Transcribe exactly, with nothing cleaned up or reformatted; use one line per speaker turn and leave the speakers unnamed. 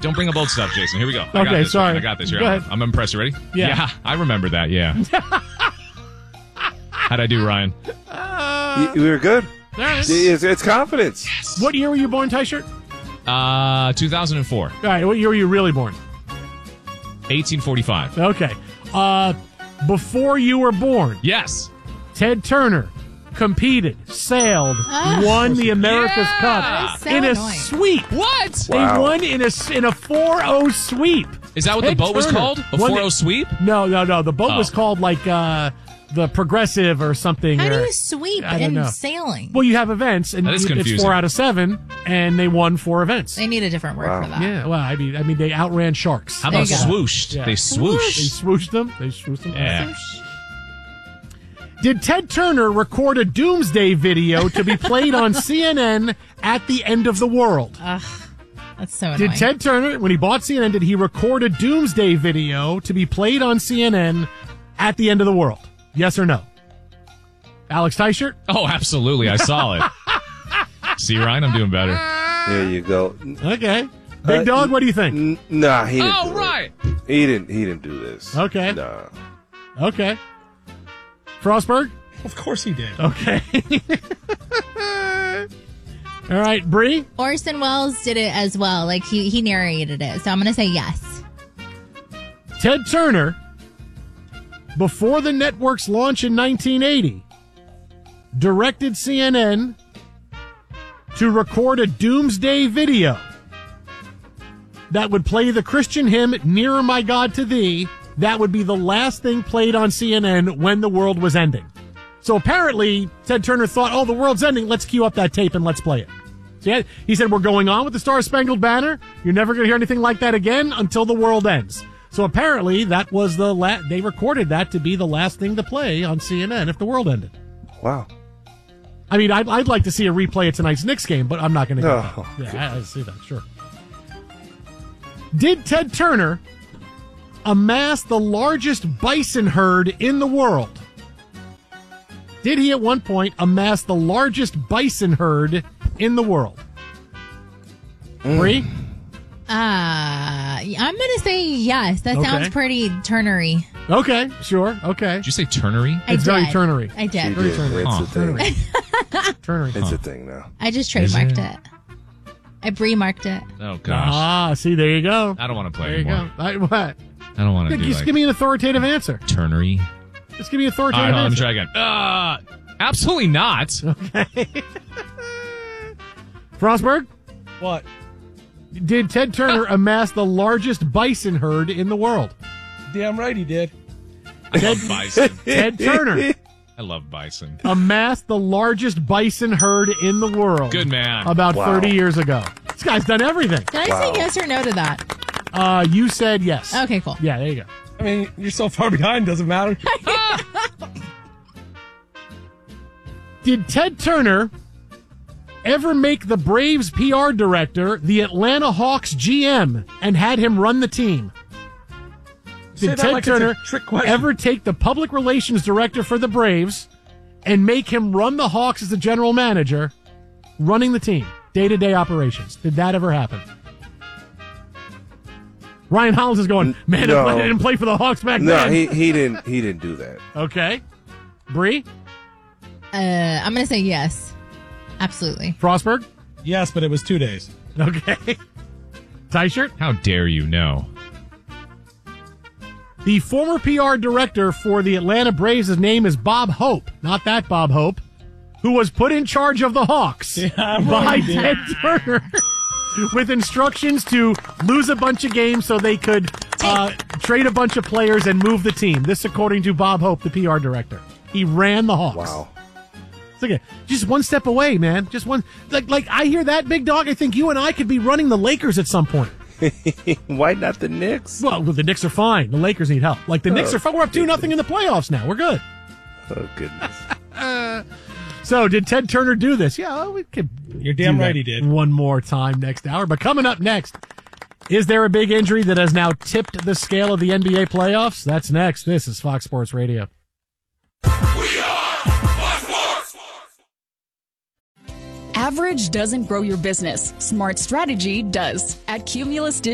don't bring up old stuff, Jason. Here we go. I
Okay,
got this,
sorry.
I got this. Here,
Go
I'm,
ahead.
I'm impressed. You ready?
Yeah.
Yeah, I remember that, yeah. How'd I do, Ryan?
Uh,
You, we were good.
all right.
It's, it's confidence.
What year were you born, T-shirt?
Uh, two thousand four.
All right, what year were you really born?
eighteen forty-five.
Okay. Uh, before you were born,
Yes.
Ted Turner competed, sailed,
Ah.
won the America's
Yeah.
Cup
That is so
in a
annoying.
sweep.
What?
They
Wow.
won in a in a four oh sweep.
Is that what
Ted
the boat was
Turner
called? A
won the-
four oh sweep?
No, no, no. The boat
Oh.
was called like uh, the Progressive or something.
How do
or-
you sweep
I don't
in
know.
sailing?
Well, you have events, and
That is
it's
confusing.
four out of seven, and they won four events.
They need a different word
Wow.
for that.
Yeah, well, I mean, I mean, they outran sharks.
How
There
about
you go.
swooshed?
Yeah.
They
They
swooshed.
swooshed them. They swooshed them.
Yeah.
Did Ted Turner record a doomsday video to be played on C N N at the end of the world?
Ugh, that's so annoying.
Did Ted Turner, when he bought C N N, did he record a doomsday video to be played on C N N at the end of the world? Yes or no? Alex Teichert?
Oh, absolutely. I saw it. See, Ryan, I'm doing better.
There you go.
Okay. Big
Uh,
Dog, what do you think?
N- nah, he didn't.
Oh,
do it.
right.
He didn't. He didn't do this.
Okay.
Nah.
Okay. Frostberg?
Of course he did.
Okay. All right, Bree?
Orson Welles did it as well. Like he, he narrated it. So I'm going to say yes.
Ted Turner, before the network's launch in nineteen eighty, directed C N N to record a doomsday video that would play the Christian hymn, Nearer My God to Thee. That would be the last thing played on C N N when the world was ending. So apparently, Ted Turner thought, oh, the world's ending. Let's cue up that tape and let's play it. So yeah, he said, we're going on with the Star-Spangled Banner. You're never going to hear anything like that again until the world ends. So apparently, that was the la- they recorded that to be the last thing to play on C N N if the world ended.
Wow.
I mean, I'd, I'd like to see a replay of tonight's Knicks game, but I'm not going to get
Oh,
that. Yeah, I, I see that, sure. Did Ted Turner amass the largest bison herd in the world? Did he at one point amass the largest bison herd in the world?
Mm.
Bree?
Uh, I'm going to say yes. That
Okay.
sounds pretty Turnery.
Okay, sure, okay.
Did you say Turnery?
I
It's very
did.
Turnery.
I
He
did.
Very
did.
Turner.
It's
Huh.
a thing.
Turnery.
It's a thing now.
I just
Is
trademarked
it?
it. I Bree-marked it.
Oh, gosh.
Ah, see, there you go.
I don't want to play
There you
anymore.
go. I, what?
I don't want to do
Just
like
give me an authoritative answer.
Turnery.
Just give me an
All
authoritative
right, hold on, let me
answer.
try again. Uh, absolutely not.
Frostberg?
What?
Did Ted Turner amass the largest bison herd in the world?
Damn right he did.
I love bison.
Ted Turner
I love bison.
amassed the largest bison herd in the world.
Good man.
About
Wow.
thirty years ago. This guy's done everything.
Did I
Wow.
say yes or no to that?
Uh, you said yes.
Okay, cool.
Yeah, there you go.
I mean, you're so far behind, doesn't matter.
Did Ted Turner ever make the Braves P R director the Atlanta Hawks G M and had him run the team?
Say
Did
that
Ted
like it's a
Turner
trick question.
ever take the public relations director for the Braves and make him run the Hawks as the general manager, running the team, day-to-day operations? Did that ever happen? Ryan Hollins is going, man,
No.
I didn't play for the Hawks back
No,
then.
he he didn't. He didn't do that.
Okay. Bree?
Uh, I'm going to say yes. Absolutely.
Frostberg?
Yes, but it was two days.
Okay. Teichert?
How dare you know?
The former P R director for the Atlanta Braves, his name is Bob Hope. Not that Bob Hope, who was put in charge of the Hawks
Yeah, I'm
by
right, dude.
Ted Turner with instructions to lose a bunch of games so they could uh, trade a bunch of players and move the team. This according to Bob Hope, the P R director. He ran the Hawks.
Wow.
It's like a, just one step away, man. Just one. Like, like I hear that, Big Dog. I think you and I could be running the Lakers at some point.
Why not the Knicks?
Well, the Knicks are fine. The Lakers need help. Like the Knicks
Oh,
are fine. We're up two nothing in the playoffs now. We're good.
Oh goodness.
So, did Ted Turner do this? Yeah, well, we could.
You're damn
do
right
that
he did.
One more time next hour. But coming up next, is there a big injury that has now tipped the scale of the N B A playoffs? That's next. This is Fox Sports Radio.
Average doesn't grow your business. Smart strategy does. At Cumulus